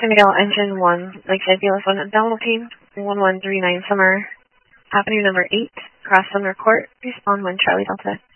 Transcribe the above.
San Miguel Engine 1, Lakeside BLS 1, Download Team, 1139 Summer, Avenue number 8, Cross Sumner Court, respond 1 Charlie Delta.